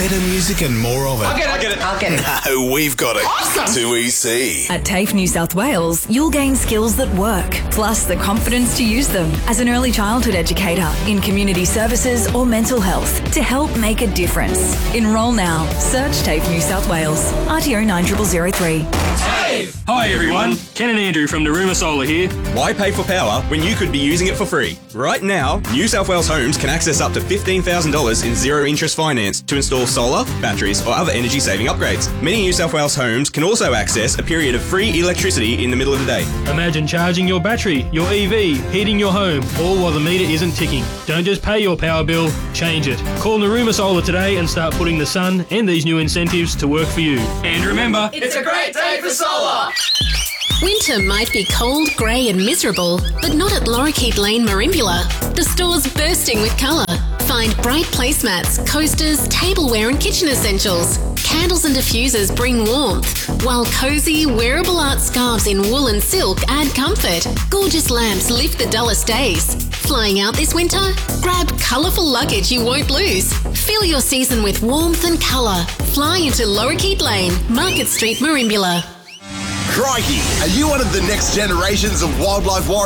better music and more of it. I'll get it. No, we've got it. Awesome. 2EC. At TAFE New South Wales, you'll gain skills that work, plus the confidence to use them as an early childhood educator in community services or mental health to help make a difference. Enrol now. Search TAFE New South Wales. RTO 90003. Hi everyone, Ken and Andrew from Naruma Solar here. Why pay for power when you could be using it for free? Right now, New South Wales homes can access up to $15,000 in zero-interest finance to install solar, batteries or other energy-saving upgrades. Many New South Wales homes can also access a period of free electricity in the middle of the day. Imagine charging your battery, your EV, heating your home, all while the meter isn't ticking. Don't just pay your power bill, change it. Call Naruma Solar today and start putting the sun and these new incentives to work for you. And remember, It's a great day for solar. Winter might be cold, grey and miserable, but not at Lorikeet Lane, Merimbula. The store's bursting with colour. Find bright placemats, coasters, tableware and kitchen essentials. Candles and diffusers bring warmth, while cosy, wearable art scarves in wool and silk add comfort. Gorgeous lamps lift the dullest days. Flying out this winter? Grab colourful luggage you won't lose. Fill your season with warmth and colour. Fly into Lorikeet Lane, Market Street, Merimbula. Crikey, are you one of the next generations of wildlife warriors?